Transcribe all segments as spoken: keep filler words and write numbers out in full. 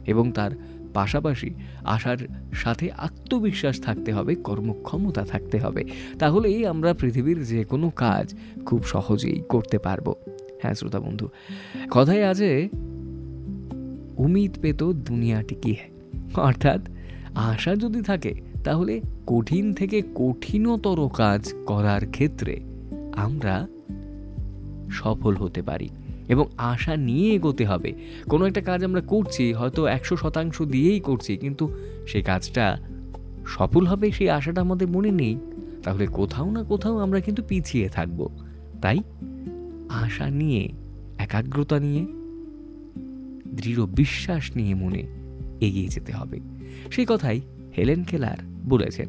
এবং তার পাশাপাশি আশার সাথে আত্মবিশ্বাস থাকতে হবে, কর্মক্ষমতা থাকতে হবে। তাহলেই আমরা পৃথিবীর যে কোনো কাজ খুব সহজেই করতে পারবো। হ্যাঁ শ্রোতা বন্ধু, কথায় আছে উমিদ পে তো দুনিয়া টিকি হ্যায়, অর্থাৎ আশা যদি থাকে তাহলে কঠিন থেকে কঠিনতর কাজ করার ক্ষেত্রে আমরা সফল হতে পারি এবং আশা নিয়ে এগোতে হবে। কোনো একটা কাজ আমরা করছি, হয়তো একশো শতাংশ দিয়েই করছি, কিন্তু সেই কাজটা সফল হবে সেই আশাটা আমাদের মনে নেই, তাহলে কোথাও না কোথাও আমরা কিন্তু পিছিয়ে থাকব। তাই আশা নিয়ে, একাগ্রতা নিয়ে, দৃঢ় বিশ্বাস নিয়ে মনে এগিয়ে যেতে হবে। সেই কথাই হেলেন কেলার বলেছেন।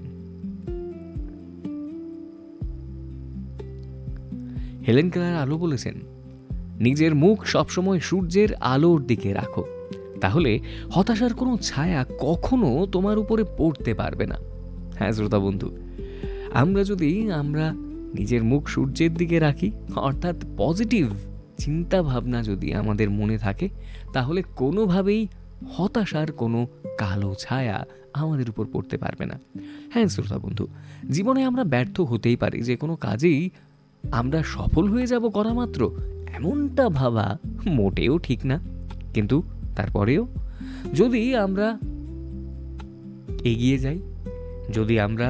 হেলেন কেলার আলো বলেছেন, নিজের মুখ সবসময় সূর্যের আলোর দিকে রাখো, তাহলে হতাশার কোনো ছায়া কখনো তোমার উপরে পড়তে পারবে না। হ্যাঁ শ্রোতা বন্ধু, আমরা যদি আমরা নিজের মুখ সূর্যের দিকে রাখি, অর্থাৎ পজিটিভ চিন্তা ভাবনা যদি আমাদের মনে থাকে, তাহলে কোনোভাবেই হতাশার কোনো কালো ছায়া আমাদের উপর পড়তে পারবে না। হ্যাঁ শ্রোতা বন্ধু, জীবনে আমরা ব্যর্থ হতেই পারি, যে কোনো কাজেই আমরা সফল হয়ে যাব করা মাত্র, এমনটা ভাবা মোটেও ঠিক না। কিন্তু তারপরেও যদি আমরা এগিয়ে যাই, যদি আমরা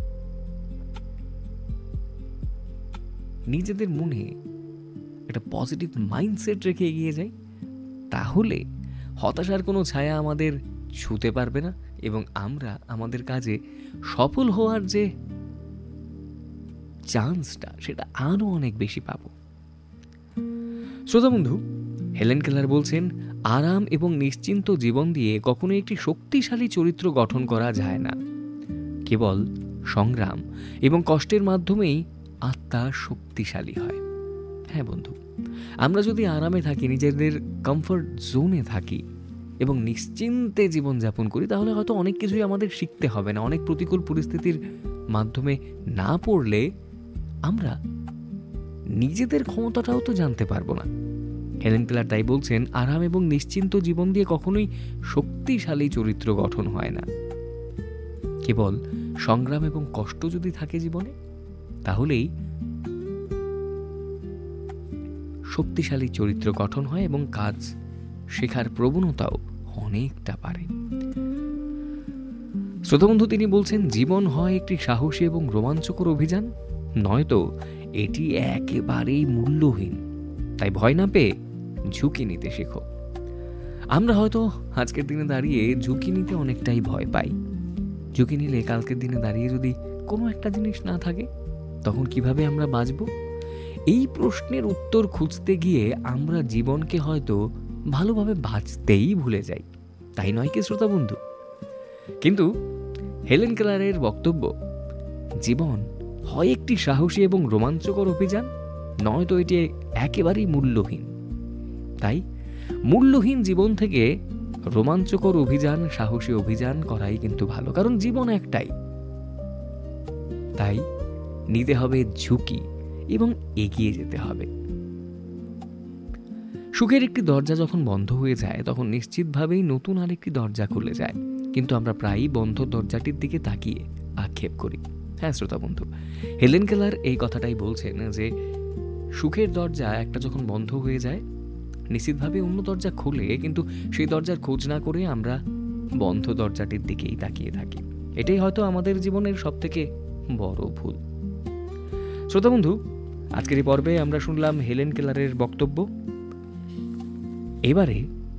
নিজেদের মনে একটা পজিটিভ মাইন্ডসেট রেখে এগিয়ে যাই, তাহলে হতাশার কোনো ছায়া আমাদের ছুঁতে পারবে না এবং আমরা আমাদের কাজে সফল হওয়ার যে চান্সটা, সেটা আরো অনেক বেশি পাবো। শ্রোতা বন্ধু, হেলেন কেলার বলছেন, আরাম এবং নিশ্চিন্ত জীবন দিয়ে কখনো একটি শক্তিশালী চরিত্র গঠন করা যায় না। কেবল সংগ্রাম এবং কষ্টের মাধ্যমেই আত্মা শক্তিশালী হয়। হ্যাঁ বন্ধু, আমরা যদি আরামে থাকি, নিজেদের কমফর্ট জোনে থাকি এবং নিশ্চিন্তে জীবনযাপন করি, তাহলে হয়তো অনেক কিছুই আমাদের শিখতে হবে না। অনেক প্রতিকূল পরিস্থিতির মাধ্যমে না পড়লে আমরা নিজেদের ক্ষমতাটাও তো জানতে পারবো না। হেলেন কেলার তাই বলছেন, আরাম এবং নিশ্চিন্ত জীবন দিয়ে কখনোই শক্তিশালী চরিত্র গঠন হয় না। কেবল সংগ্রাম এবং কষ্ট যদি থাকে জীবনে, তাহলেই শক্তিশালী চরিত্র গঠন হয় এবং কাজ শেখার প্রবণতাও অনেকটা পারে। শ্রোতা বন্ধু, তিনি বলছেন, জীবন হয় একটি সাহসী এবং রোমাঞ্চকর অভিযান, নয়তো এটি একেবারেই মূল্যহীন। তাই ভয় না পেয়ে ঝুঁকি নিতে শেখো। আমরা হয়তো আজকের দিনে দাঁড়িয়ে ঝুঁকি নিতে অনেকটাই ভয় পাই। ঝুঁকি নিলে কালকের দিনে দাঁড়িয়ে যদি কোনো একটা জিনিস না থাকে, তখন কিভাবে আমরা বাঁচব? এই প্রশ্নের উত্তর খুঁজতে গিয়ে আমরা জীবনকে হয়তো ভালোভাবে বাঁচতেই ভুলে যাই, তাই নয় কি শ্রোতা বন্ধু? কিন্তু হেলেন কেলারের বক্তব্য, জীবন হয় একটি সাহসী এবং রোমাঞ্চকর অভিযান, নয়তো এটি একেবারেই মূল্যহীন। তাই মূল্যহীন জীবন থেকে রোমাঞ্চকর অভিযান, সাহসী অভিযান করাই কিন্তু ভালো, কারণ জীবন একটাই। তাই নিতে হবে ঝুঁকি এবং এগিয়ে যেতে হবে। সুখের একটি দরজা যখন বন্ধ হয়ে যায়, তখন নিশ্চিতভাবেই নতুন আরেকটি দরজা খুলে যায়, কিন্তু আমরা প্রায়ই বন্ধ দরজাটির দিকে তাকিয়ে আক্ষেপ করি। হ্যাঁ শ্রোতা বন্ধু, হেলেন কেলার এই কথাটাই বলছেন যে সুখের দরজা একটা যখন বন্ধ হয়ে যায়, নিশ্চিতভাবে অন্য দরজা খোলে, কিন্তু সেই দরজার খোঁজ না করে আমরা বন্ধ দরজাটির দিকেই তাকিয়ে থাকি। এটাই হয়তো আমাদের জীবনের সব থেকে বড় ভুল। শ্রোতা বন্ধু, আজকের এই পর্বে আমরা শুনলাম হেলেন কেলারের বক্তব্য। এবারে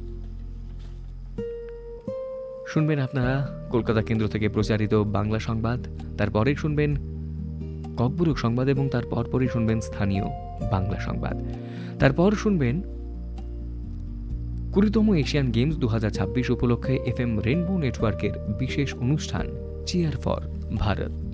শুনবেন আপনারা কলকাতা কেন্দ্র থেকে প্রচারিত বাংলা সংবাদ, তারপরে শুনবেন ককবুরক সংবাদ এবং তার পরপরই শুনবেন স্থানীয় বাংলা সংবাদ। তারপর শুনবেন কুড়িতম এশিয়ান গেমস দু হাজার ছাব্বিশ উপলক্ষে এফ এম রেনবো নেটওয়ার্কের বিশেষ অনুষ্ঠান চিয়ার ফর ভারত।